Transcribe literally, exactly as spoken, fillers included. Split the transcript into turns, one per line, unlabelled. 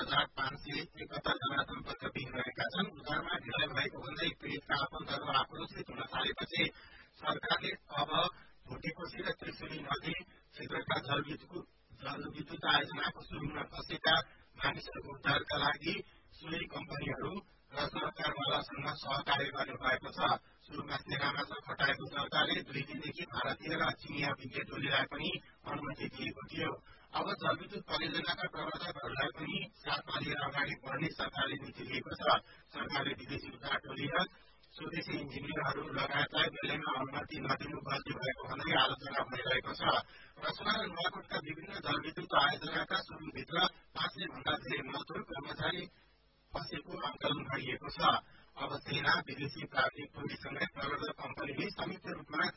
हजार पाँच सय एकहत्तर जना सम्पर्कविहीन रहेका छन्। उद्धारमा ढिलाइ भएको भन्दै पीड़ितका आफन्तहरू आक्रोशित हुन थालेपछि सरकारले अब भुटेकोशी र त्रिशुली नदी क्षेत्रका जलविद्युत जलविद्युत आयोजनाको सुरुङमा फँसेका मानिसहरूको उद्धारका लागि सोही कम्पनीहरू र सरकारवालासँग सहकार्य गर्ने भएको छ। सुरुमा सेनामा खटाएको सरकारले दुई दिनदेखि भारतीय र चिनिया विज्ञ टोलीलाई पनि अनुमति दिएको थियो। अब जलविद्युत परियोजनाका प्रवर्तकहरूलाई पनि साथमा लिएर अगाडि बढ्ने सरकारले नीति लिएको छ। सरकारले विदेशी उद्धार टोली र स्वदेशी इन्जिनियरहरू लगायतलाई बेलैमा अनुमति नदिनु गल्ती भएको भन्दै आलोचना भइरहेको छ। रसुवा र नुवाकोटका विभिन्न जलविद्युत आयोजनाका सुरुङभित्र पाँच सय भन्दा धेरै मजदूर कर्मचारी फँसेको आकलन गरिएको छ। अब सेना विदेशी प्राविधिक टोलीसँगै प्रवर्तक कम्पनीले संयुक्त रूपमा